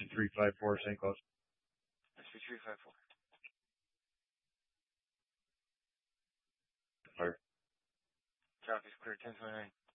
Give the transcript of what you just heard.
SB354 St. Cloud. SB354. Fire. Traffic's clear, 1029.